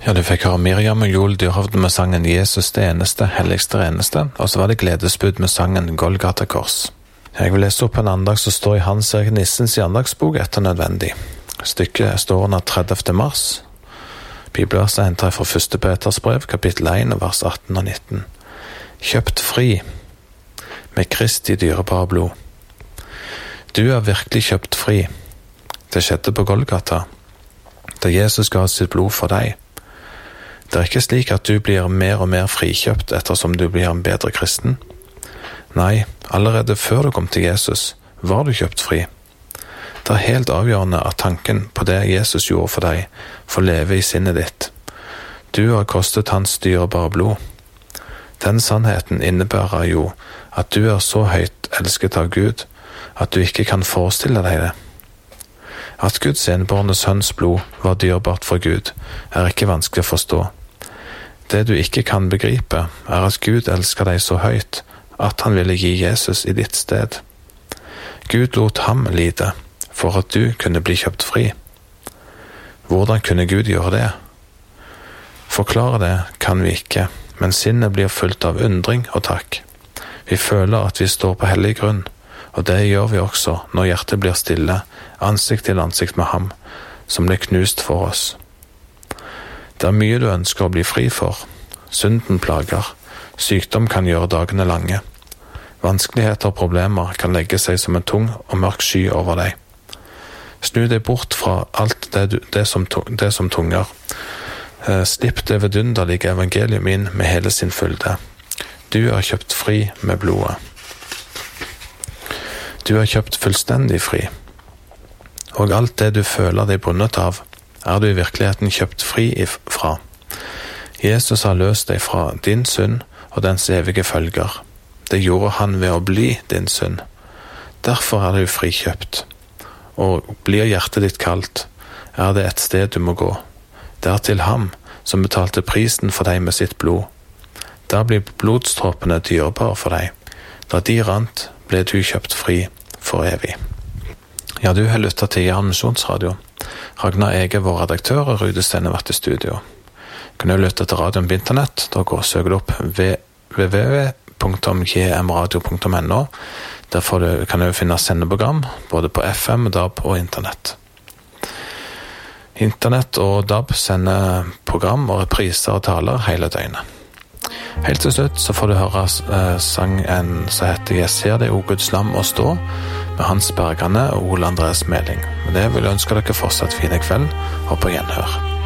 Ja, du fikk høre Miriam og Joel Dyrhovden med sangen Jesus det eneste, helligste reneste, og så var det gledesbud med sangen Golgata Kors. Jeg vil lese opp en andag som står i Hans Erik Nissens andagsbok etter nødvendig. Stykket står under 30. mars. Bibelverset hentet fra 1. Peters brev, kapittel 1, vers 18 og 19. Kjøpt fri med Kristi dyrebare blod. Du er virkelig kjøpt fri. Det skjedde på Golgata, da Jesus ga sitt blod for deg. Det er ikke slik at du blir mer og mer frikjøpt ettersom du blir en bedre kristen. Nei, allerede før du kom til Jesus, var du kjøpt fri. Det er helt avgjørende at tanken på det Jesus gjorde for deg, får leve i sinnet ditt. Du har kostet hans dyrebare blod. Den sannheten innebærer jo at du er så høyt elsket av Gud, at du ikke kan forestille deg det. At Guds enbårne sønns blod var dyrebart for Gud, er ikke vanskelig å forstå. Det du ikke kan begripe, er at Gud elsker deg så høyt, at han ville gi Jesus i ditt sted. Gud lot ham lide, for at du kunne bli kjøpt fri. Hvordan kunne Gud gjøre det? Forklare det kan vi ikke, men sinnet blir fullt av undring og takk. Vi føler at vi står på hellig grunn, og det gjør vi også når hjertet blir stille, ansikt til ansikt med ham, som ble knust for oss. Det er mye du ønsker å bli fri for. Synden plager. Sykdom kan gjøre dagene lange. Vanskeligheter og problemer kan legge seg som en tung og mørk sky over deg. Snu deg bort fra alt det som tunger. Slipp det vidunderlige evangelium inn med hele sin fylde. Du er kjøpt fri med blodet. Du er kjøpt fullstendig fri. Og alt det du føler deg bundet av, er du i virkeligheten kjøpt fri fra. Jesus har løst deg fra din synd og dens evige følger. Det gjorde han ved å bli din synd. Derfor er du frikjøpt. Og blir hjertet ditt kaldt, er det et sted du må gå. Det er til ham som betalte prisen for deg med sitt blod. Der blir blodstråpene dyrebare for deg. Da de rant, ble du kjøpt fri for evig. Ja, du har lyttet til Jern Misjonsradio. Ragnar Ege, vår redaktør, og Rude Stene vært i studio. Du kan jo lytte til radioen på internett. Da søker du opp www.gmradio.no. Der kan du finne sendeprogram, både på FM, DAB og internett. Internett og DAB sender program og repriser og taler hele døgnet. Helt til slutt så får du høre sangen som heter «Jeg ser deg, o Guds lam, og stå», med Hans Bergane og Ole Andreas Meling. Med det vil jeg ønske dere fortsatt fine kveld, og på gjenhør.